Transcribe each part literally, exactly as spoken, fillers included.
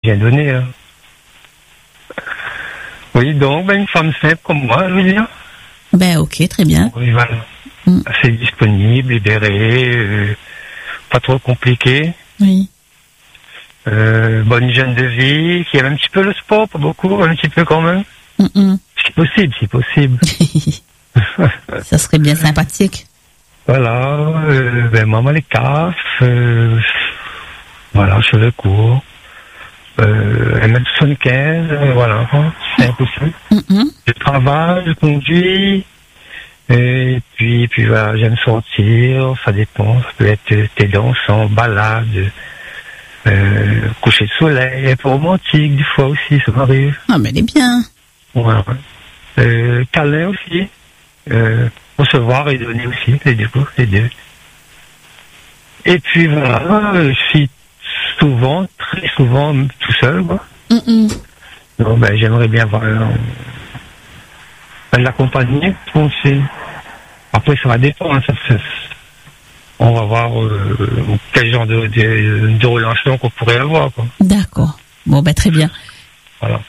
bien donné. Hein. Oui, donc, ben, une femme simple comme moi, je veux dire. Ben, ok, très bien. Oui, voilà. Mm. Assez disponible, libérée, euh, pas trop compliqué. Oui. Euh, bonne hygiène de vie, qui aime un petit peu le sport, pas beaucoup, un petit peu quand même. Mm-mm. C'est possible, c'est possible. Ça serait bien sympathique. Voilà, euh, ben, maman les casse, euh, voilà, cheveux courts, euh, un mètre soixante-quinze, euh, voilà, hein, c'est impossible. Mm-mm. Je travaille, je conduis, et puis, puis voilà, j'aime sortir, ça dépend, ça peut être tes dansant, balade, euh, coucher de soleil, un peu romantique, des fois aussi, ça m'arrive. Ah, mais elle est bien. Voilà. Euh, câlin aussi, euh, recevoir et donner aussi, les deux, les deux. Et puis voilà, je suis souvent, très souvent, tout seul, quoi. Mm-mm. Donc, ben, j'aimerais bien avoir euh, l'accompagner. Donc, c'est... Après, ça va dépendre. Hein, ça, ça, on va voir euh, quel genre de, de, de relation qu'on pourrait avoir, quoi. D'accord. Bon, ben, très bien. Voilà.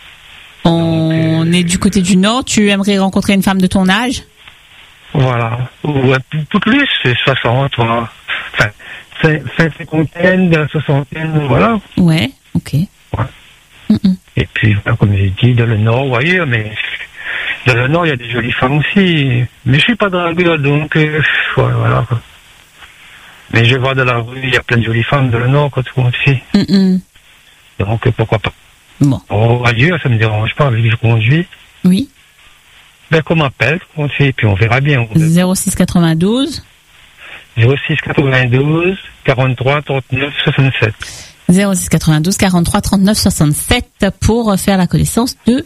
On Donc, est du côté du Nord. Tu aimerais rencontrer une femme de ton âge? Voilà. Ou un peu plus, c'est soixante, voilà. Enfin, c'est cinquantaine, soixantaine, voilà. Ouais, ok. Ouais. Mm-mm. Et puis, comme j'ai dit, dans le Nord, vous voyez, mais dans le Nord, il y a des jolies femmes aussi. Mais je suis pas dragueur, donc, euh, ouais, voilà, quoi. Mais je vois dans la rue, il y a plein de jolies femmes dans le Nord, quoi, tout le monde fait. Mm-mm. Donc, euh, pourquoi pas. Bon. Oh, adieu, ça me dérange pas, vu que je conduis. Oui. Ben, qu'on m'appelle, on fait, et puis on verra bien. zéro six quatre-vingt-douze. zéro six quatre-vingt-douze, quarante-trois, trente-neuf, soixante-sept. zéro six quatre-vingt-douze, quarante-trois, trente-neuf, soixante-sept pour faire la connaissance de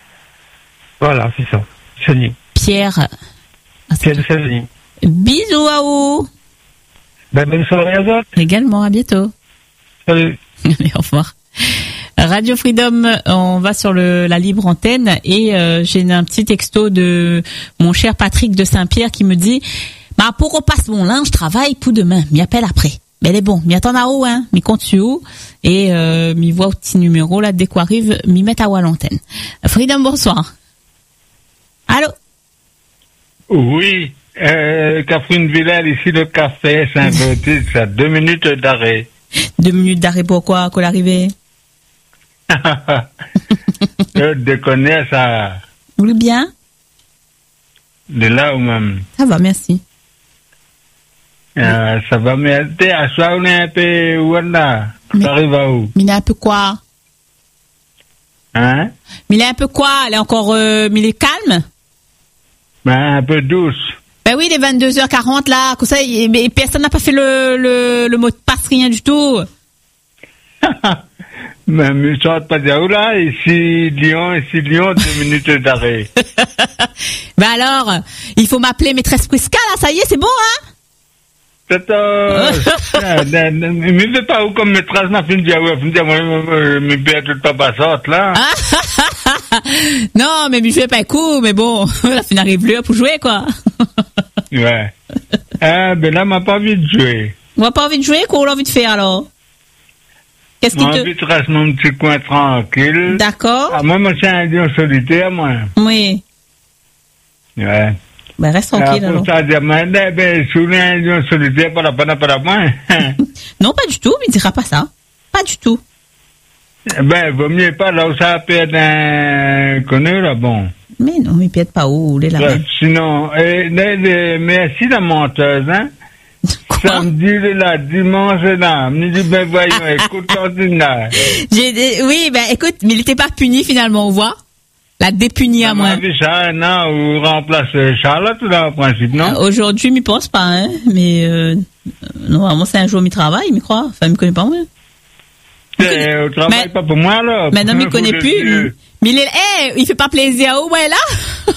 Voilà, c'est ça. Sonny. Pierre. Ah, Pierre de Savigny. Bisous à vous. Ben, bonne soirée à vous. Également, à bientôt. Salut. Allez, au revoir. Radio Freedom, on va sur le, la libre antenne et euh, j'ai un petit texto de mon cher Patrick de Saint-Pierre qui me dit bah, « Pour repasse mon linge, je travaille pour demain, m'y appelle après. » Mais elle est bon, m'y attend à haut, hein, m'y compte sur où et euh, m'y voit au petit numéro, là, dès qu'on arrive, m'y met à haut à l'antenne. Freedom, bonsoir. Allô? Oui, euh, Catherine Villal, ici le café Saint-Baptiste, c'est deux minutes d'arrêt. Deux minutes d'arrêt pourquoi, qu'on l'arrivée? Je déconne ça. Vous voulez bien? De là ou même. Ça va, merci. Euh, ça va, mais t'es à soi, on est un peu où là? Ça arrive à où? Mais il est un peu quoi? Hein? Mais il est un peu quoi? Elle est encore, euh, mais il est calme? Ben, un peu douce. Ben oui, les vingt-deux heures quarante là, comme ça, y, mais personne n'a pas fait le, le, le mot de passe, rien du tout. Mais je ne sais pas dire où là, ici Lyon, ici Lyon, deux minutes d'arrêt. Ben alors, il faut m'appeler maîtresse Prisca là, ça y est, c'est bon, hein? Mais ne fais pas où comme maîtresse, ma fille dit, ouais, fille dit, moi, je perds tout le passante là. Non, mais je fais pas un coup, mais bon, la fin n'arrive plus pour jouer, quoi. Ouais. Ah, ben là, m'a pas envie de jouer. On n'a pas envie de jouer, quoi, on a envie de faire alors? Qu'est-ce qui te... envie de rester mon petit coin tranquille. D'accord. Ah, moi, moi, c'est un lion solitaire, moi. Oui. Ouais. Ben, reste tranquille, alors. Pour ça, dire, mais, ben, sous un lion solitaire, pas la peine, pas la peine. Non, pas du tout, mais il dira pas ça. Pas du tout. Ben, vaut mieux pas là où ça perd un connu, là, bon. Mais non, il perd pas où, il est là. Ouais, sinon, euh, les, les, merci la menteuse, hein. Quoi? Samedi, là, dimanche, là. Me dit, ben, voyons, écoute, continue, là. J'ai, oui, ben, écoute, mais il était pas puni, finalement, on voit. La dépunie à moi. Ça, non, ou remplace Charlotte, là, en principe, non? Euh, aujourd'hui, il m'y pense pas, hein. Mais, euh, normalement, c'est un jour, il travaille, il m'y croit. Enfin, il me connaît pas, moi. Au travail, mais, pas pour moi, là. Maintenant, il me connaît plus. Mais il est, hey, il fait pas plaisir à où, ouais, là?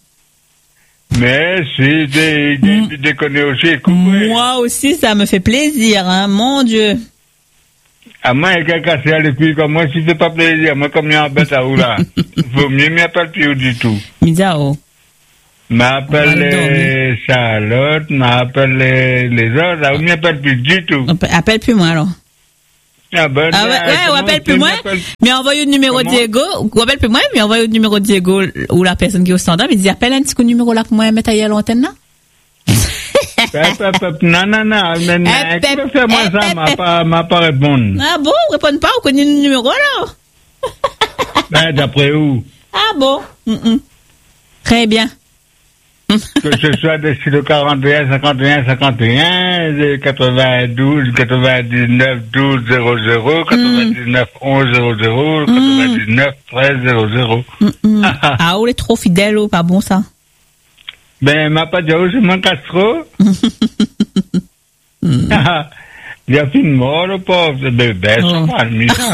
Mais si, des, des, des connaît aussi, écoute. Moi aussi, ça me fait plaisir, hein, mon Dieu. À moi, il y a quelqu'un qui a les pieds comme moi, si c'est pas plaisir, moi, comme il y a un bête à où, là. Vaut mieux m'appeler plus du tout. Misao. M'appelle les Charlotte, m'appelle les, les autres, là, où m'appelle plus du tout. Appelle plus moi, alors. Ah ben, Ah ouais, là, ouais, on comment rappelle tu plus moi. m'appelles? Mais envoyez le numéro Comment? Diego. On rappelle plus moi, mais envoyez le numéro Diego ou la personne qui est au standard. Il dit, appelle un petit coup de numéro là pour moi mettre à l'antenne là. Pep, pep, pep. Non, non, non. Mais, mais, Eh, tu pep, peux faire moi eh, ça, pep, m'a pep. pas, m'a pas répondre. Ah bon, répond pas, on connaît le numéro alors. Ben, d'après où? Ah bon. Mm-mm. Très bien. Que ce soit dessus le quarante et un, cinquante et un, cinquante et un, le quatre-vingt-douze, quatre-vingt-dix-neuf, douze, zéro, zéro, quatre-vingt-dix-neuf, onze, zéro, zéro, quatre-vingt-dix-neuf, treize, zéro, zéro. Mm-mm. Ah, on est trop fidèle, oh, pas bon ça. Ben, m'a pas dit, oh, c'est mon Castro. Il a fait une mort, le pauvre. Ben, ben, Oh. c'est pas admis, ça.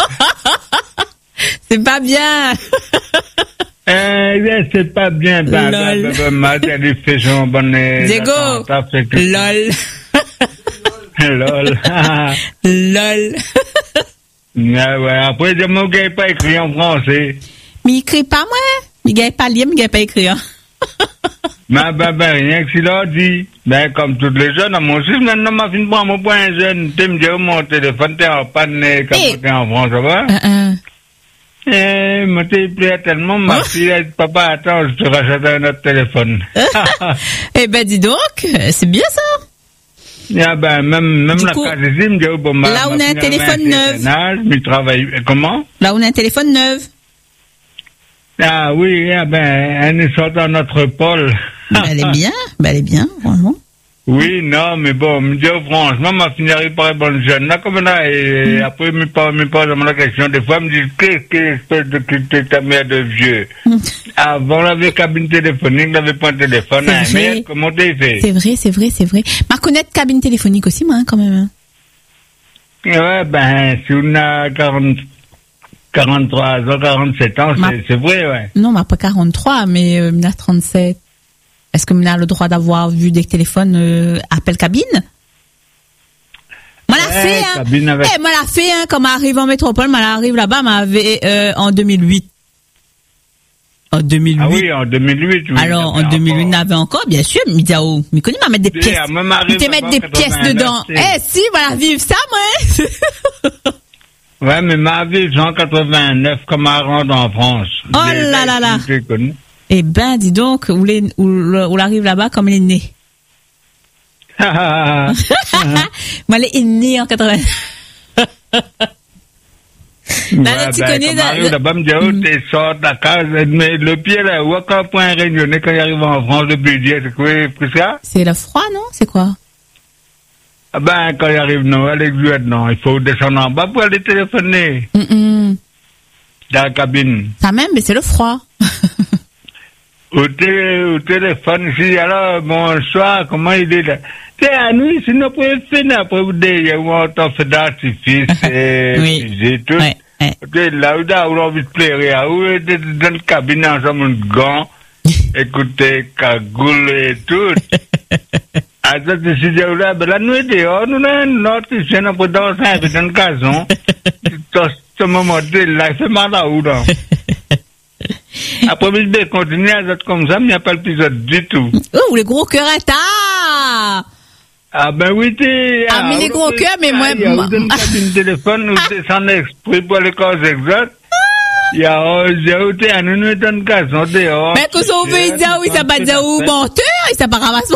C'est pas bien. Eh, bien, c'est pas bien. Ben, ben, Lol. ben, ben, ma télé fait son bonnet. Diego. Ça fait que- Lol. Lol. Lol. Ouais, ouais. Après, je m'en gagne pas écrit en français. Mais il écrit pas moi. Il gagne pas lire, mais il gagne pas écrire. Ben, ben, ben, rien que s'il a dit. Ben, comme tous les jeunes, moi aussi, maintenant, ma fille prend mon point jeune. Tu me dis, oh, mon téléphone, t'es en panne, quand Eh. t'es en France, ça va? Euh, euh. Eh, mon téléphone tellement, ma Oh. fille, elle dit, papa, attends, je te rachète un autre téléphone. Eh ben, dis donc, c'est bien ça. Ah ben, même, même Du la coup, case ici, me dit, oh, bon, ma, là, on ma a un fille, elle téléphone a neuf. certain âge, mais travaille, comment? Là, on a un téléphone neuf. Ah oui, ah ben, elle est sortie dans notre pôle. Ben, elle est bien. Ben, elle est bien, franchement. Oui, non, mais bon, me dit, oh, franchement, ma fille n'arrive pas à bonne jeune. Là, comme là, et Mm. après, me pose, me pose la question, des fois, me dit, qu'est-ce que espèce de culture ta mère de vieux? Mm. Avant, on avait cabine téléphonique, on n'avait pas un téléphone, C'est hein, vrai. mais comment t'es fait? C'est vrai, c'est vrai, c'est vrai. Ma connaître cabine téléphonique aussi, moi, hein, quand même. hein. Ouais, ben, si on a quarante, quarante-trois ans, quarante-sept ans, Ma- c'est, c'est vrai, ouais. Non, mais pas quarante-trois, mais euh, Mina trente-sept. Est-ce que Mina a le droit d'avoir vu des téléphones euh, appel cabine? Moi, la Ouais, fait, hein. cabine avec- Eh, moi, la fait, hein, quand m'arrive en métropole, moi, arrive là-bas, m'avait, euh, en deux mille huit. En deux mille huit. Ah oui, en deux mille huit, oui. Alors, ça en fait deux mille huit, encore. on avait encore, bien sûr, mais Midiao. Mais connais, m'a mettre des Oui, pièces. à moi, m'arrive Il te mettre des d'abord pièces quatre-vingt-neuf, dedans. c'est- Eh, si, voilà, vive ça, moi. Ouais, mais ma ville, cent quatre-vingt-neuf, comme à rendre en France. Oh Les- là là là. tu les connais. Eh ben, dis donc, où, les, où, le- où l'arrive là-bas comme il est né. Moi, elle est née en quatre-vingt. Là, là, Ouais, tu ben, connais, comme là, arrive là- là-bas, me dit, oh, t'es sorti de la case, mais le pied, là, où quand point rayonné, quand il arrive en France, le budget, c'est quoi, c'est ça? C'est le froid, non? C'est quoi? Ah ben, quand il arrive, non, à l'exuette, non, il faut descendre en bas pour aller téléphoner Hum, hum. dans la cabine. Ça même, mais c'est le froid. Au, té- au téléphone, ici, alors, bonsoir, comment il est là? Tu sais, à nous, si nous pouvons finir, après vous dire, où on t'en fait d'artifice, et, Oui. et tout. Ouais, ouais. Tu sais, là où on a envie de plaire, à où était dans le cabinet ensemble, un gant, écoutez, cagoule et tout. À ça, tu sais, là, ben, la nuit dehors, nous, là, notre, ici, on peut danser un peu dans le gazon. Dans ce moment, là, c'est mal à où, là? Après, je vais continuer à être comme ça, mais il n'y a pas l'épisode du tout. Oh, les gros cœurs à ta! Ah ben oui, t'es... Ah, mais les gros cœurs, mais moi- Il y a moi- une cabine de téléphone, où t'es sans exprès pour les causes exactes. Il y a, il y a, où t'es à nous, nous, dans le gazon, dehors. Mais que ça veut dire, oui, ça va dire où menteur, il s'est pas ramassé.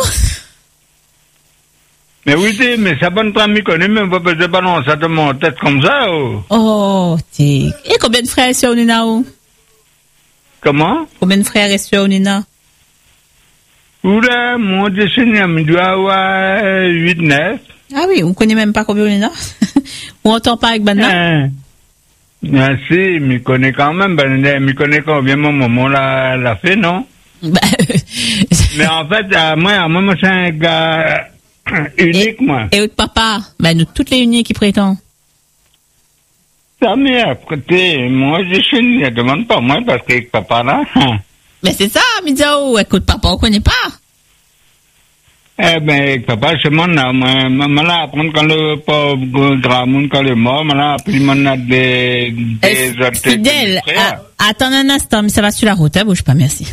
Mais oui, t'es, mais ça bonne pas m'y connaît, mais on va pas se balancer ça de mon tête comme ça, oh. Oh, t'es. Et combien de frères et sœurs, Nina, oh? Comment? Combien de frères et sœurs, Nina? Oula, mon Dieu Seigneur, il doit avoir huit, neuf. Ah oui, on connaît même pas combien on est là. On entend pas avec Banna. Hein. Ah, si, m'y connaît quand même, ben, m'y connaît combien mon maman l'a, l'a fait, non? Bah, Mais en fait, à moi, à moi, moi, c'est un gars unique, moi. et autre papa, bah, nous, toutes les unies qui prétendent. Ta mère, côté, moi, je suis ne demande pas moi, parce que papa, là, hein. Mais c'est ça, Midiao, écoute, papa, on connaît pas. Eh ben, papa, c'est mon âme. Maman l'a appris quand le pauvre grand monde, quand il est mort, maman l'a appris, maman a des, des Euh, autres Fidèle, frères. ah, attends un instant, mais ça va sur la route, hein, bouge pas, merci.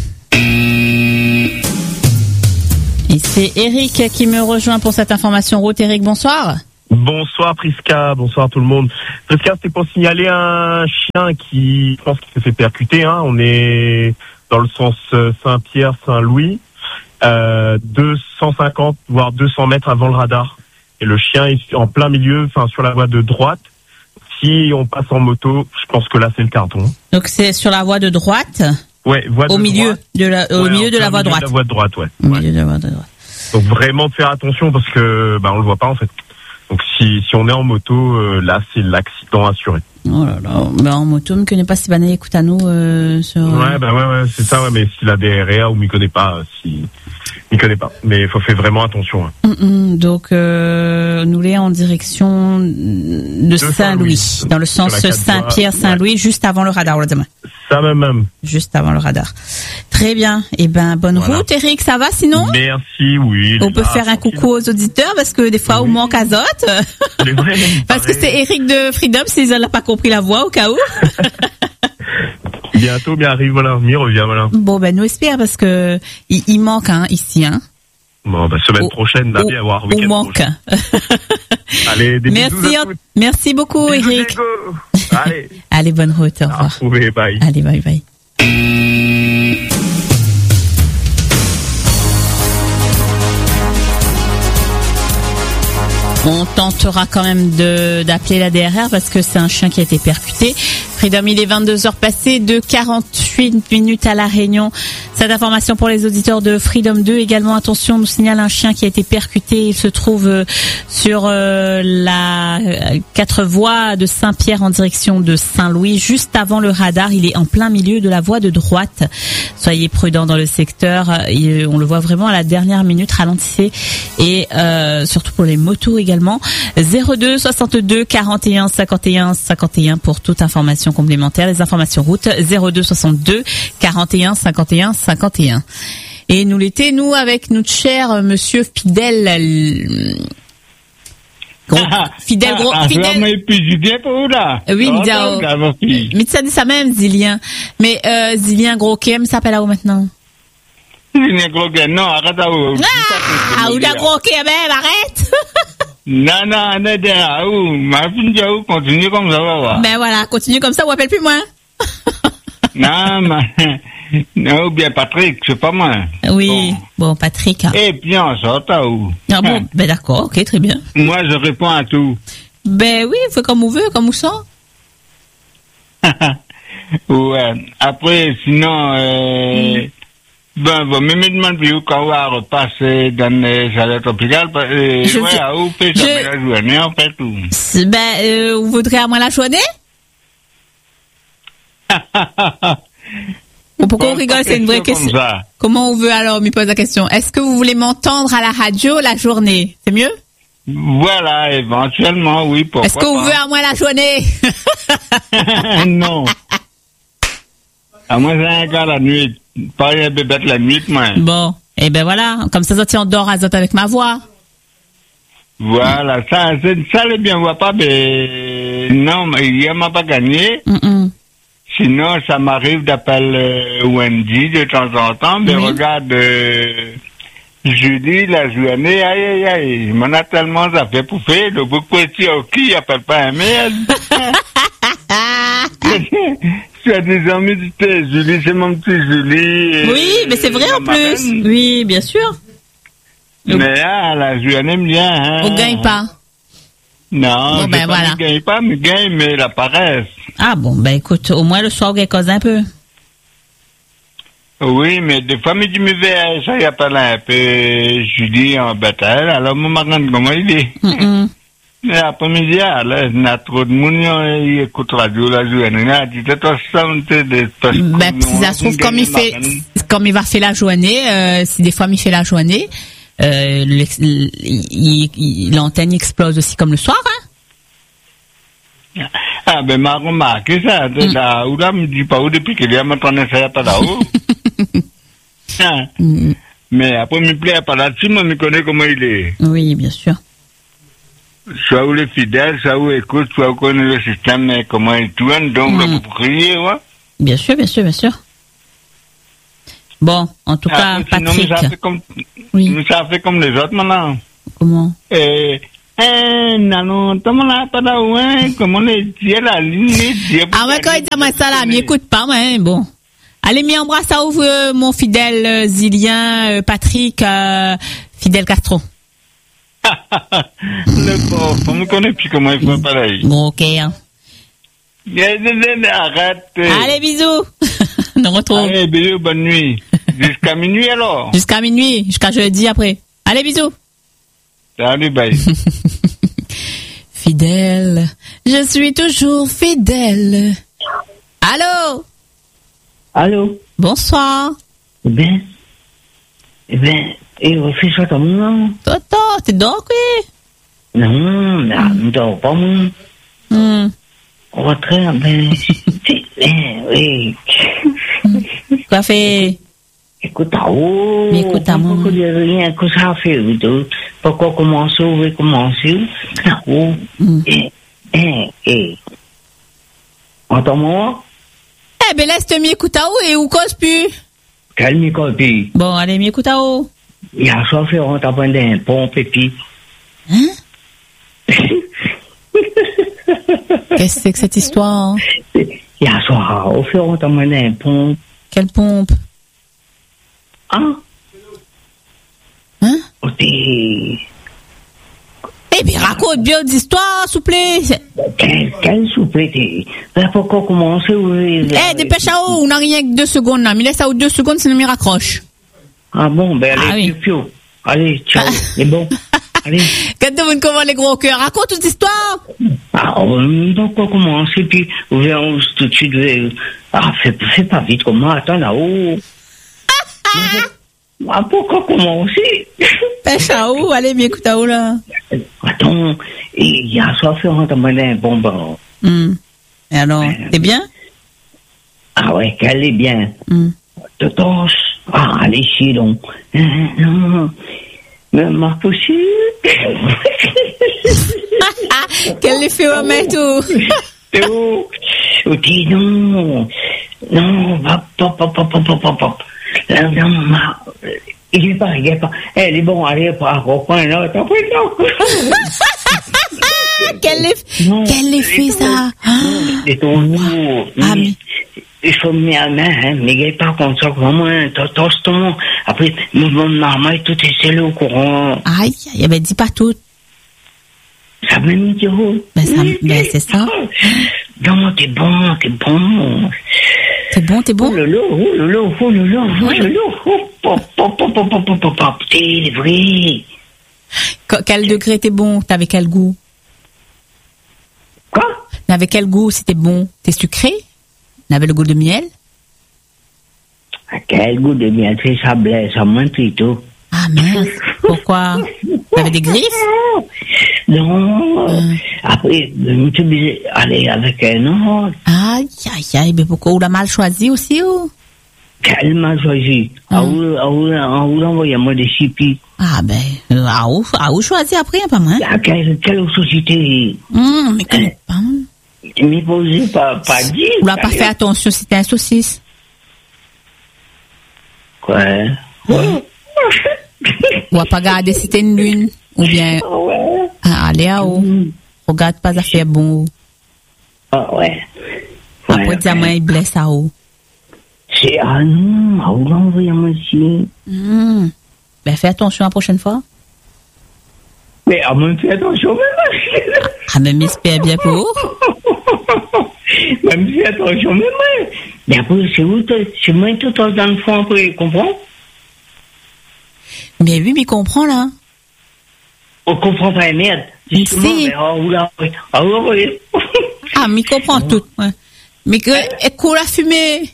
Et c'est Eric qui me rejoint pour cette information route. Eric, bonsoir. Bonsoir Prisca, bonsoir tout le monde. Prisca, c'était pour signaler un chien qui, je pense qu'il s'est fait percuter. Hein. On est dans le sens Saint-Pierre, Saint-Louis, euh, deux cent cinquante voire deux cents mètres avant le radar. Et le chien est en plein milieu, enfin sur la voie de droite. Si on passe en moto, je pense que là c'est le carton. Donc c'est sur la voie de droite. Ouais, voie de au milieu droite. de la, au ouais, milieu de la voie droite. De la voie de droite, ouais. Au ouais. milieu de la voie de droite. Donc vraiment de faire attention parce que bah on le voit pas en fait. Donc si si on est en moto, euh, là c'est l'accident assuré. Oh là là, bah, en moto, me connaît pas si Bané, écoute à nous euh, sur. Ouais bah ouais ouais c'est ça ouais, mais s'il a des R E A ou m'y connaît pas, si m'y connaît pas. Mais il faut faire vraiment attention. Hein. Mm-mm, donc euh, nous l'est en direction de, de Saint-Louis, Saint-Louis, dans le sens Saint-Pierre, Saint-Louis, ouais. Juste avant le radar, on l'a dit. Ça même même. Juste avant le radar. Très bien. Eh ben bonne voilà. route, Eric. Ça va sinon? Merci, oui. On peut là, faire un tranquille. Coucou aux auditeurs parce que des fois oui. On manque azote. Vrai, parce que c'est Eric de Freedom s'ils n'ont pas compris la voix au cas où. Bientôt, bien arrive, voilà, m'y revient, voilà. Bon ben nous espérons parce que il, il manque hein, ici hein. Bon, bah, semaine au, prochaine, va bien avoir week-end. On manque. Allez, des merci, bisous à tous. Merci beaucoup, bisous Eric. Allez. Allez, bonne route. Au revoir. Retrouver, bye. Allez, bye, bye. On tentera quand même de d'appeler la D R R parce que c'est un chien qui a été percuté. Freedom, il est vingt-deux heures passées de quarante-huit minutes à La Réunion. Cette information pour les auditeurs de Freedom deux. Également, attention, on nous signale un chien qui a été percuté. Il se trouve sur euh, la quatre voies de Saint-Pierre en direction de Saint-Louis, juste avant le radar. Il est en plein milieu de la voie de droite. Soyez prudents dans le secteur. Et on le voit vraiment à la dernière minute, ralentissez. Et euh, surtout pour les motos également. zéro deux soixante-deux quarante et un cinquante et un cinquante et un pour toute information complémentaire. Les informations route zéro deux soixante-deux quarante et un cinquante et un cinquante et un. Et nous l'étions, nous, avec notre cher monsieur Fidèle. Gros, fidèle, gros, fidèle. Oui, mais ça dit ça même, Zilien. Mais, euh, Zilien Gros, qui s'appelle là où maintenant? Zilien Gros, non, arrête à où. Ah, ou la Gros, qui même, arrête. Non, non, non, non, ma fille, continue comme ça, va. Ben voilà, continue comme ça, ou appelle plus moi. Non, mais, non, bien Patrick, c'est pas moi. Oui, bon, bon Patrick. Hein. Eh bien, ça, t'as où? Ah bon, ben d'accord, ok, très bien. Moi, je réponds à tout. Ben oui, fait comme on veut, comme on sent. Ouais, après, sinon, euh, mm. Ben, vous me demandez quand on va repasser dans les salles tropicales. Euh, je ouais, à où fait ça je... la journée, en fait, ou? Ben, euh, vous voudrez à moi la journée? Bon, pourquoi bon, on rigole? C'est une vraie question. Comment on veut alors, me pose la question. Est-ce que vous voulez m'entendre à la radio la journée? C'est mieux? Voilà, éventuellement, oui, pourquoi Est-ce que vous voulez à moi la journée? Non. À moi, j'ai un gars la nuit. Pas un bébé la nuit, moi. Bon, et eh ben voilà, comme ça, ça on dort à zot avec ma voix. Voilà, ça, c'est, ça, le bien voit pas, mais non, il m'a pas gagné. Mm-mm. Sinon, ça m'arrive d'appeler euh, Wendy de temps en temps, mais oui. Regarde, euh, Julie, la journée, aïe, aïe, aïe, il m'en a tellement ça fait pouffer, le beaucoup petit qui il appelle pas un mail. Tu as des amis du thé, Julie, c'est mon petit Julie. Oui, mais c'est vrai en plus. Reine. Oui, bien sûr. Mais ah, la journée me vient. Hein. On gagne pas. Non, bon, ben pas voilà. Ne gagne pas, mais gagne, mais la paresse. Ah bon, ben écoute, au moins le soir, on gagne cause un peu. Oui, mais des fois, me dit, me vais, ça y a pas là un peu Julie en bataille, alors moi, je comment il est. Mm-mm. Mais après-midi, là, il y a trop de monde qui écoute radio la journée. Il dit, toi, ça, ben, si ça se trouve, comme il fait, comme il va faire la journée, euh, si des fois il fait la journée, euh, l'antenne explose aussi comme le soir, hein? Ah, ben, ma remarque, ça, de là, où là, me dit pas où depuis qu'il y a maintenant, ça y a pas là-haut. Mais après, me plaît pas là-dessus, moi, me connais comment il est. Oui, bien sûr. Soit où les fidèles, soit où écoute, soit où connaît le système, mais comment il tourne, donc mmh. Vous priez, ouais. Bien sûr, bien sûr, bien sûr. Bon, en tout cas, ah, Patrick. Sinon, ça fait comme, oui. Ça fait comme les autres maintenant. Comment? Et, Eh, non, non, t'as mon là, t'as là, ouais, comment les dieux, la ligne, les dieux. Ah ouais, quand il dit moi ça là, m'écoute pas, moi, hein, bon. Allez, m'y embrasse à ouvre, euh, mon fidèle euh, Zilien, euh, Patrick, euh, Fidel Castro. Le pauvre, on ne connaît plus comment il faut pareil. Bon, ok, hein. Arrête. Allez, bisous. Nous retrouvons. Allez, bisous, bonne nuit. Jusqu'à minuit alors. Jusqu'à minuit, jusqu'à jeudi après. Allez, bisous. Salut, bye. Fidèle, je suis toujours fidèle. Allô? Allô? Bonsoir. Eh bien, eh bien, et on fait ça comme moi? Toto, t'es donc, oui? Non, non, ne dors pas, moi. Hmm. On va très bien. Oui. Quoi fait? Écoute, oh. Mais écoute, à moi. Pourquoi il n'y a rien que ça fait, pourquoi commencer, on va commencer? Oh. Eh, eh, eh. Entends-moi? Eh ben, laisse-te m'écouter à où et où cause plus? Calme, copie. Bon, allez, m'écoute à où? Il y a ça fait, on t'a pris un pompe et puis. Hein? Qu'est-ce que c'est que cette histoire? Il y a ça, au fait, on t'a pris un pompe. Quelle pompe? Hein? Hein? Oh, t'es... Eh bien, raconte bien d'histoire, s'il vous plaît. Quel, quel souple t'es? Ben, pourquoi commencer? Eh, dépêche à où? On n'a rien que deux secondes, là. Mais laisse à où deux secondes, sinon il raccroche. Ah bon, ben, allez, Ah oui. piou, piou. Allez, ciao. C'est bon. Allez. Quand tu veux comment les gros cœurs, raconte toute l'histoire. Ah, euh, pourquoi commencer? Puis, on vient tout de suite. euh, Ah, fais, fais pas vite comme moi. Attends là-haut. Ah, pourquoi commencer? Pêche à où? Allez, mais écoute à où, là? Attends, il y a ça fait on t'a demandé un bonbon. Hum. Et alors, t'es bien? Ah ouais, qu'elle est bien. Hum. Totos. Ah, allez, chier donc. Euh, non. Mais ma possible. Quel effet on met tout? Oh, oh, dis non. Non, hop, hop, hop, hop, hop, hop, hop. Non, non, ma... Il est pas, il est pas. Elle est bon, allez, reprends un autre. Après, non. Quel effet, Non, quel effet ça? C'est ton nom. Ah, mais... Il faut me mettre à main, hein, mais il n'est pas comme ça, vraiment, tosse ton. Après, mon maman, tout est scellé au courant. Aïe, aïe, ben dis pas tout. Ça m'a mis du haut. Ben, ça, ben c'est ça. Non, t'es bon, t'es bon. T'es bon, t'es bon? Oh lolo, oh lolo, oh lolo, oh lolo, oh pop, pop, pop, pop, pop, pop, pop, t'es vrai. Qu- Quel degré t'es bon? T'avais quel goût? Quoi? T'avais quel goût? C'était bon? T'es sucré? T'avais le goût de miel? À quel goût de miel, c'est ça blesse, ça monte et tout. Ah mince, pourquoi? T'avais des griffes? Non, Hum. après, je suis obligé d'aller avec un autre. Aïe, aïe, aïe, mais pourquoi? On l'a mal choisi aussi, ou? Quel m'a choisi? Hum. À où, à où, à où envoyez-moi des chipis? Ah ben, euh, à où, à où choisir après, pas moi? À quelle, quelle société? Hum, mais connais pas. Tu m'es posé pas, pas dit? On n'a pas fait attention, c'était un saucisse. Quoi? On va pas garder si c'était une lune. Ou bien, Ah ouais. ah, allez à haut. Regarde pas à faire bon. Ah ouais. Après, Ouais, dis-moi, il blesse à haut. c'est, ah non, à où envoyez-moi ici? Hum. Ben, fais attention la prochaine fois. Mais à moi, fais attention, même. Ah, mais m'espère bien pour. Même fais attention, même. Mais après, c'est où, toi? C'est moi tout dans le fond, après, tu comprends? Mais oui, mais comprends, là. On comprend pas la merde. Si. Justement, mais ah, où là, ah, où, oui. Ah, mais comprends tout. Ouais. Mais que, et qu'on la fumée.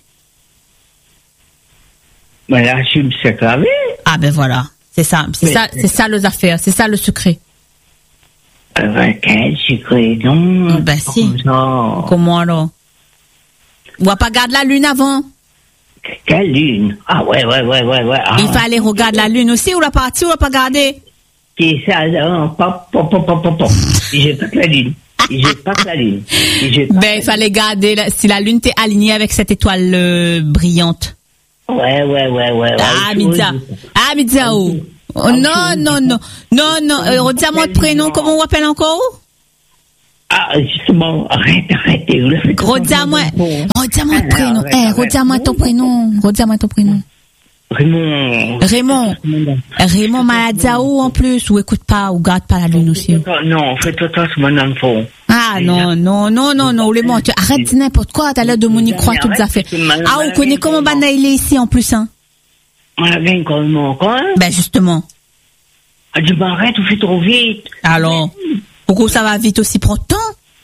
Mais là, je me suis clavé. Ah, ben voilà. C'est ça. C'est Mais- ça, c'est ça, les affaires. C'est ça, le secret. Euh, quel secret, non? Ben, Pas si. comme ça. Comment alors? On va pas garder la lune avant. Quelle lune? Ah, ouais, ouais, ouais, ouais, ouais. Ah, Il fallait regarder la lune aussi, ou la partie, ou la pas garder. qui ça, non, pop, pop, pop, pop, pop, pop. J'ai pas que la lune. J'ai pas que la lune. J'ai pas Ben, il fallait garder, la- si la lune t'est alignée avec cette étoile euh, brillante. Ouais, ouais, ouais, ouais. Ah, ouais, Midza. oui. Ah, Midza, oh. Oh, non, non, non. Non, non. Euh, redis-moi votre prénom. Comment on appelle encore? Ah, justement, arrête, arrête. Redis-moi. Redis-moi votre prénom. Eh, redis-moi ton prénom. Redis-moi ton prénom. Raymond. Raymond. Raymond Maladiao en plus. Ou écoute pas, ou garde pas la lune aussi. Non, fais-toi ça sur mon enfant. Ah, non, non, non, non, non, les mots. Arrête n'importe quoi. T'as l'air de Monique Croix, toutes les affaires. Ah, on connaît comment Banaïl est ici en plus, hein. On a bien comment, quoi? Ben, justement. Ah, tu m'arrêtes, tu fais trop vite. Alors, pourquoi ça va vite aussi? Prends temps.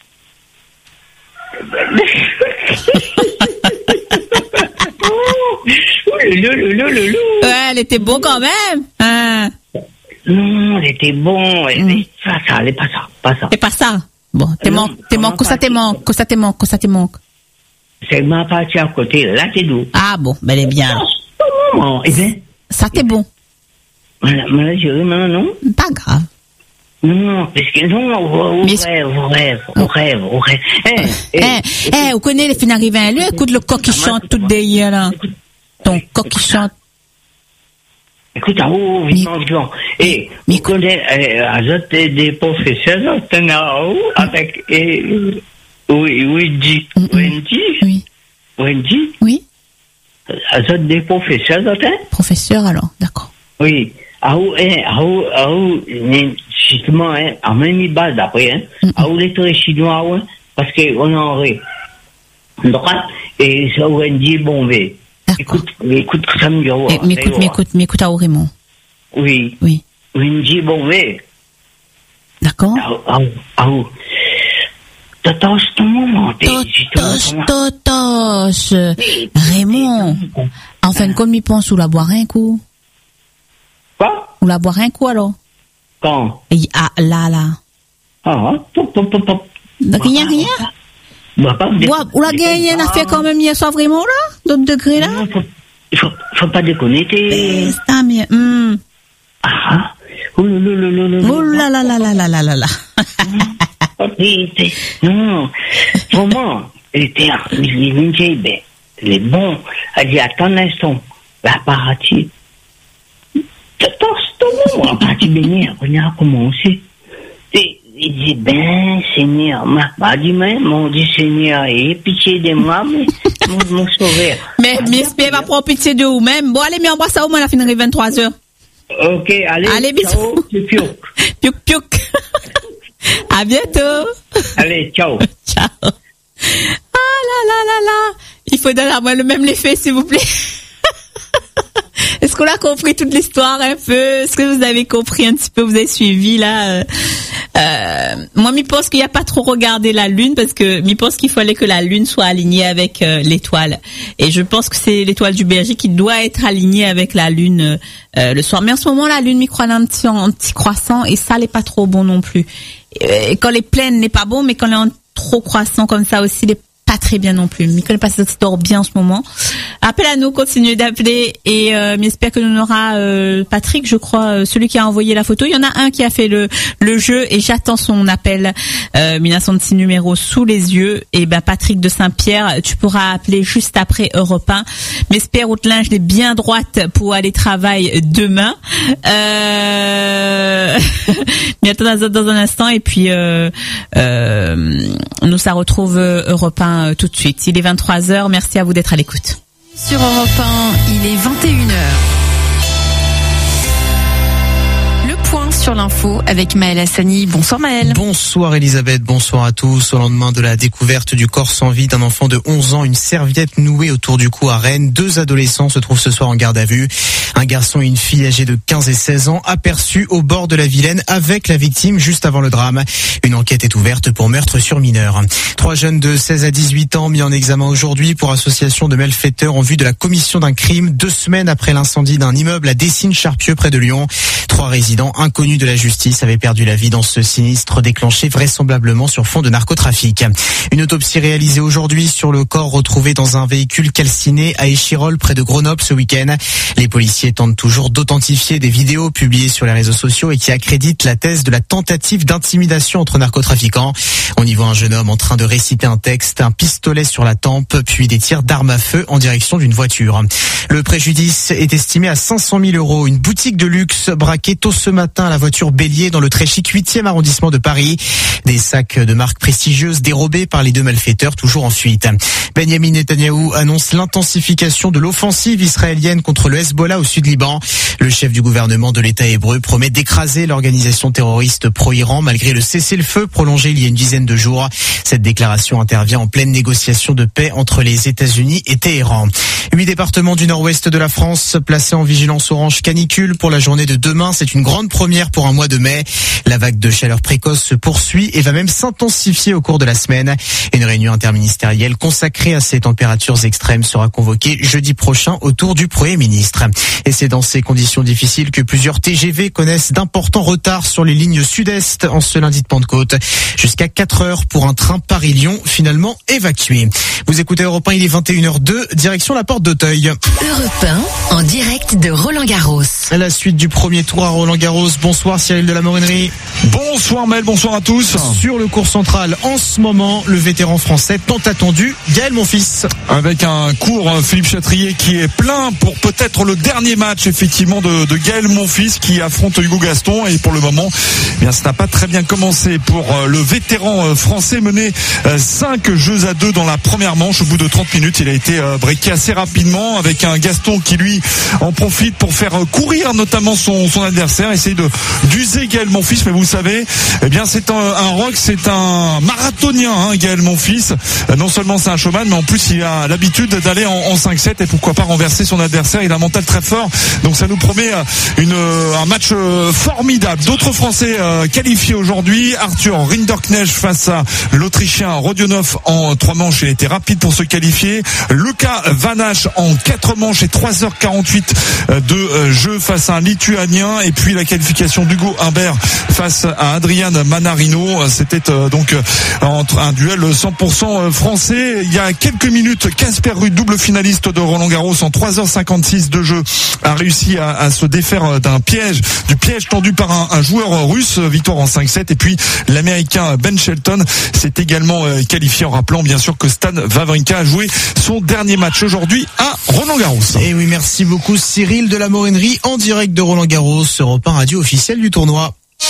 Ouais, elle était bon quand même. Hein? Non, elle était bon. Mm. Ça, ça, elle est pas ça, pas ça. C'est pas ça. Bon, t'es manque, t'es manque, ça t'es manque, ça t'es manque, ça t'es manque. C'est ma partie à côté, là, t'es doux. Ah bon, ben elle est bien. Oh, eh bien. Ça t'es bon. Voilà, je non, non. Pas grave. Non, parce que non, on rêve, on rêve, on rêve, on rêve. Eh, eh, eh, vous connaissez les fins d'arriver à lui, écoute le coq qui chante toute des hier, là. Ton coq qui chante. Écoute, en haut, vivement, vivement. Et, vous connaissez, à des, des professeurs, t'en as en haut, avec, et, oui, Wendy. Wendy? Oui. Wendy? Oui. À des professeurs, t'as? Professeur, alors, d'accord. Oui. À où, hein, à où, à où, justement, hein, à même base d'après, hein, mm-hmm. À où les très chinois, hein, parce qu'on en aurait. Droite, et ça, Wendy Bombay. Écoute, écoute, ça me dit, ouais. Mais écoute, mais écoute, mais écoute, à Raymond. Oui. Oui. Wendy Bombay. D'accord. À où, à où. Totos, ton moment, Totos, Totos. Raymond. En fin de compte, m'y pense ou la boire un coup. Quoi? Ou la boire un coup, alors? Quand? Ah, là, là. Ah, pop, pop, pop, pop. Rien, rien? Bah, pas de... Ou la gagné, on a fait quand même hier soir vraiment, là? D'autres degrés, là? Non, faut, faut, faut pas déconner, t'es... Ah, mais, hum. Ah, oh là là là là là là là là. Non, vraiment, elle était, elle est bon. Elle dit, attends un instant, la partie. T'as moi, partie bénie, on a commencé. Il dit, ben, Seigneur, m'a pas dit, mais, mon dit, Seigneur, aie pitié de moi, mais, mon sauveur. Mais, mais, espère va prendre pitié de vous-même. Bon, allez, mais embrasse ça au moins, la fin de vingt-trois heures. Ok, allez. Allez, bisous. Piuk, piuk. Piuk, piuk. À bientôt. Allez, ciao. Ciao. Ah là là là là. Il faut donner à moi le même effet, s'il vous plaît. Est-ce qu'on a compris toute l'histoire un peu? Est-ce que vous avez compris un petit peu? Vous avez suivi là? euh, Moi, je pense qu'il n'y a pas trop regardé la lune parce que je pense qu'il fallait que la lune soit alignée avec euh, l'étoile. Et je pense que c'est l'étoile du berger qui doit être alignée avec la lune euh, le soir. Mais en ce moment, la lune, m'y croit un petit, un petit croissant et ça n'est pas trop bon non plus. Et quand elle est pleine, n'est pas bon, mais quand elle est en trop croissant comme ça aussi, les pas très bien non plus. Micole passe dort bien en ce moment. Appelle à nous, continuez d'appeler et euh, j'espère que nous aura euh, Patrick, je crois, euh, celui qui a envoyé la photo. Il y en a un qui a fait le le jeu et j'attends son appel. Euh, il a son petit numéro sous les yeux. Et ben Patrick de Saint-Pierre, tu pourras appeler juste après Europe un. J'espère au linge est bien droite pour aller travailler demain. Euh... Mais attends dans, dans un instant et puis euh, euh, nous ça retrouve Europe un tout de suite. Il est vingt-trois heures. Merci à vous d'être à l'écoute. Sur Europe un, il est vingt et une heures. Le point sur l'info avec Maël Hassani. Bonsoir Maël. Bonsoir Elisabeth, bonsoir à tous. Au lendemain de la découverte du corps sans vie d'un enfant de onze ans, une serviette nouée autour du cou à Rennes, deux adolescents se trouvent ce soir en garde à vue. Un garçon et une fille âgés de quinze et seize ans aperçus au bord de la Vilaine avec la victime juste avant le drame. Une enquête est ouverte pour meurtre sur mineur. Trois jeunes de seize à dix-huit ans mis en examen aujourd'hui pour association de malfaiteurs en vue de la commission d'un crime deux semaines après l'incendie d'un immeuble à Dessines-Charpieu près de Lyon. Trois résidents inconnus connu de la justice avait perdu la vie dans ce sinistre déclenché vraisemblablement sur fond de narcotrafic. Une autopsie réalisée aujourd'hui sur le corps retrouvé dans un véhicule calciné à Échirolles près de Grenoble ce week-end. Les policiers tentent toujours d'authentifier des vidéos publiées sur les réseaux sociaux et qui accréditent la thèse de la tentative d'intimidation entre narcotrafiquants. On y voit un jeune homme en train de réciter un texte, un pistolet sur la tempe, puis des tirs d'armes à feu en direction d'une voiture. Le préjudice est estimé à cinq cent mille euros. Une boutique de luxe braquée tôt ce matin à la voiture Bélier dans le très chic huitième arrondissement de Paris. Des sacs de marques prestigieuses dérobés par les deux malfaiteurs toujours en fuite. Benjamin Netanyahou annonce l'intensification de l'offensive israélienne contre le Hezbollah au sud Liban. Le chef du gouvernement de l'État hébreu promet d'écraser l'organisation terroriste pro-Iran malgré le cessez-le-feu prolongé il y a une dizaine de jours. Cette déclaration intervient en pleine négociation de paix entre les États-Unis et Téhéran. Huit départements du nord-ouest de la France placés en vigilance orange canicule pour la journée de demain. C'est une grande première pour un mois de mai. La vague de chaleur précoce se poursuit et va même s'intensifier au cours de la semaine. Une réunion interministérielle consacrée à ces températures extrêmes sera convoquée jeudi prochain autour du Premier ministre. Et c'est dans ces conditions difficiles que plusieurs T G V connaissent d'importants retards sur les lignes sud-est en ce lundi de Pentecôte. Jusqu'à quatre heures pour un train Paris-Lyon finalement évacué. Vous écoutez Europe un, il est vingt et une heures deux, direction la porte d'Auteuil. Europe un, en direct de Roland-Garros. À la suite du premier tour à Roland-Garros. Bonsoir Cyril de la Morinerie. Bonsoir Mel, bonsoir à tous. Sur le court central, en ce moment, le vétéran français tant attendu, Gaël Monfils. Avec un cours Philippe Chatrier qui est plein pour peut-être le dernier match effectivement de, de Gaël Monfils qui affronte Hugo Gaston. Et pour le moment, eh bien, ça n'a pas très bien commencé pour le vétéran français, mené cinq jeux à deux dans la première manche. Au bout de trente minutes, il a été breaké assez rapidement avec un Gaston qui lui en profite pour faire courir notamment son, son adversaire, essayer de d'user Gaël Monfils. Mais vous savez, eh bien c'est un, un rock, c'est un marathonien, hein, Gaël Monfils. Non seulement c'est un showman, mais en plus il a l'habitude d'aller en, en cinq sept et pourquoi pas renverser son adversaire. Il a un mental très fort, donc ça nous promet une, un match formidable. D'autres Français euh, qualifiés aujourd'hui, Arthur Rinderknecht face à l'Autrichien Rodionov en trois manches, il a été rapide pour se qualifier. Luca Van Hache en quatre manches et trois heures quarante-huit de jeu face à un Lituanien. Et puis la qualification d'Hugo Humbert face à Adrian Manarino. C'était euh, donc entre un duel cent pour cent français. Il y a quelques minutes, Casper Ruud, double finaliste de Roland-Garros en trois heures cinquante-six de jeu, a réussi à, à se défaire d'un piège, du piège tendu par un, un joueur russe. Victoire en cinq sept. Et puis l'Américain Ben Shelton s'est également qualifié en rappelant bien sûr que Stan Wawrinka a joué son dernier match aujourd'hui à Roland-Garros. Et oui, merci beaucoup Cyril de la Morinerie en direct de Roland-Garros, Europe un radio officiel du tournoi.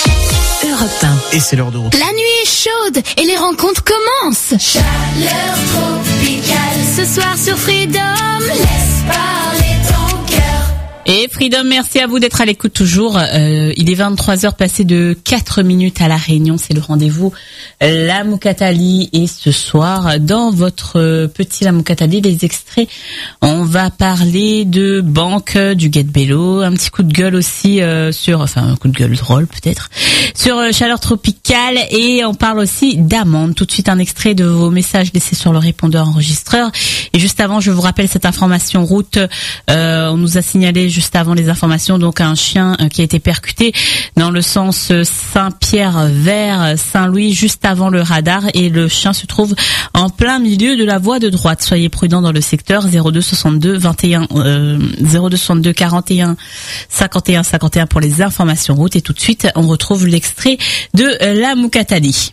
Europe un. Et c'est l'heure de retour. La nuit est chaude et les rencontres commencent. Chaleur tropicale ce soir sur Freedom. Laisse parler ton cœur. Et Freedom, merci à vous d'être à l'écoute toujours. Euh, il est vingt-trois heures passées de quatre minutes à La Réunion. C'est le rendez-vous La Moukatali. Et ce soir, dans votre petit La Moukatali, les extraits, on va parler de banque, du Get Bello, un petit coup de gueule aussi euh, sur, enfin un coup de gueule drôle peut-être, sur euh, chaleur tropicale. Et on parle aussi d'amende. Tout de suite un extrait de vos messages laissés sur le répondeur enregistreur. Et juste avant, je vous rappelle cette information route. Euh, on nous a signalé juste avant les informations, donc un chien qui a été percuté dans le sens Saint-Pierre vers Saint-Louis juste avant le radar et le chien se trouve en plein milieu de la voie de droite. Soyez prudents dans le secteur. Zéro deux soixante-deux vingt et un euh, zéro deux soixante-deux quarante et un cinquante et un cinquante et un pour les informations route. Et tout de suite, on retrouve l'extrait de La Moukatali.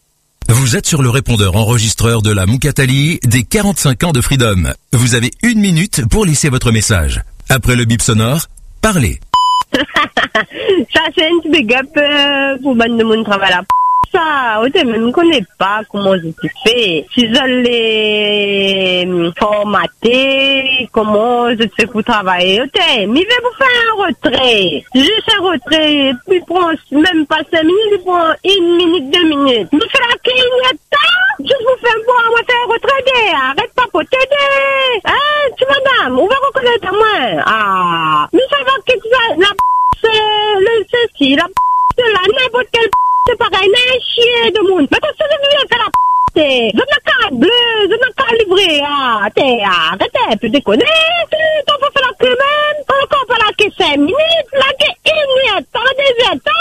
Vous êtes sur le répondeur enregistreur de La Moukatali des quarante-cinq ans de Freedom. Vous avez une minute pour laisser votre message. Après le bip sonore, parlez. Ça, c'est un petit big up euh, pour bande de monde travail là. Ça, au début, je ne connais pas comment je fais. Si je l'ai formaté, comment je fais pour travailler. Ok, mais je vais vous faire un retrait. Juste un retrait, puis il prend même pas cinq minutes, il prend une minute, deux minutes. Mais fait la clignotant, juste vous faire un bon, on va faire un retrait. Arrête pas pour t'aider. Hein, tu madame, on va reconnaître moi. Ah, mais ça va que ça, la c'est le ceci, la c'est la n'importe quelle c'est pareil, n'a un chien de monde. Mais quand c'est venu faire la p***, je n'ai qu'à bleu, je n'ai qu'à livrer, ah, t'es, arrêtez, plus déconner, t'en vas faire la queue même, encore pas la queue cinq minutes, la queue une minute, t'en as des temps,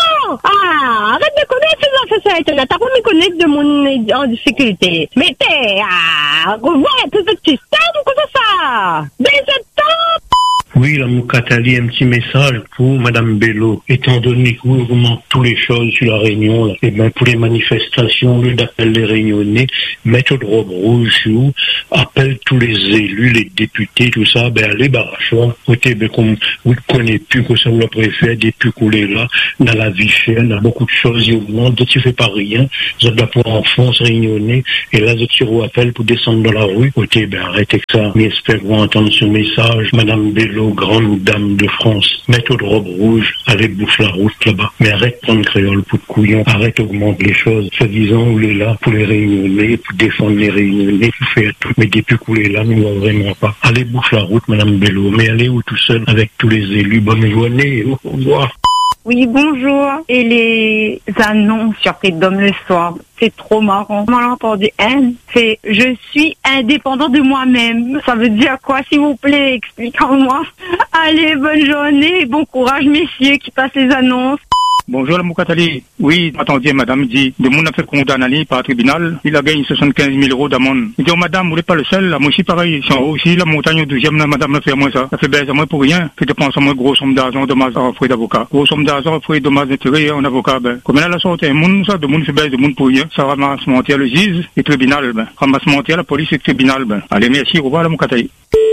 Ah, arrête de connaître ces enfants, ça étonne. T'as pas me connaître de mon en difficulté. Mais t'es, ah, revois tout ce système, comment ça? Des temps. Oui, la Moukatali, un petit message pour Madame Bello. Étant donné que vous remontez toutes les choses sur la Réunion, là, et ben, pour les manifestations, au lieu d'appeler les Réunionnais, mettre de robe rouge sur, appelle tous les élus, les députés, tout ça, ben, allez, barrachons. Côté, ben, comme, vous ne connaissez plus que ça vous le préférez, des plus coulés là, dans la vie chère, dans beaucoup de choses, il augmente, d'autres, tu fais pas rien. Vous êtes là pour enfants, Réunionnais, et là, vous tu appelle pour descendre dans la rue. Côté, ben, arrêtez que ça. Mais espère que vous entendre ce message, Madame Bello, grande dame de France, mettre de robe rouge, avec bouffe la route là-bas. Mais arrête de prendre créole pour de couillon, arrête d'augmenter les choses. Se disant, on est là pour les Réunionnais, pour défendre les Réunionnais, pour faire tout. Mais depuis qu'on est là, nous ne vraiment pas. Allez bouffe la route, Madame Bello, mais allez où tout seul, avec tous les élus. Bonne journée, au revoir. Oui, bonjour. Et les annonces sur Freedom le soir, c'est trop marrant. Mal entendu, hein? C'est « Je suis indépendant de moi-même ». Ça veut dire quoi, s'il vous plaît? Expliquez-moi. Allez, bonne journée, bon courage, messieurs, qui passent les annonces. Bonjour la Moukatali. Oui, attendez, madame, il dit, de monde a fait condamner par le tribunal, il a gagné soixante-quinze mille euros d'amende. Il dit, oh madame, vous n'êtes pas le seul, là, moi aussi pareil, c'est en haut aussi, la montagne au douzième, là, madame, a fait à moi ça. Ça fait baisse à moi pour rien, fait dépenser à moi grosse somme d'argent, dommages à frais d'avocat. Grosse somme d'argent, frais, dommages d'intérêt, en avocat, ben. Comme elle a la sortie, un monde, ça, de monde fait baisse, de monde pour rien. Ça ramasse mentir le juge et tribunal, ben. Ramasse mentir la police et le tribunal, ben. Allez, merci, au revoir la Moukatali.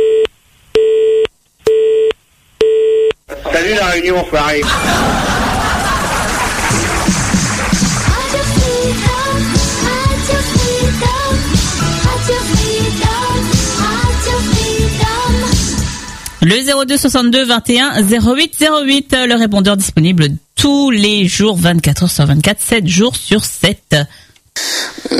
Salut la Réunion, frère. Le zéro deux soixante-deux vingt et un zéro huit zéro huit, le répondeur disponible tous les jours, vingt-quatre heures sur vingt-quatre, sept jours sur sept. Euh,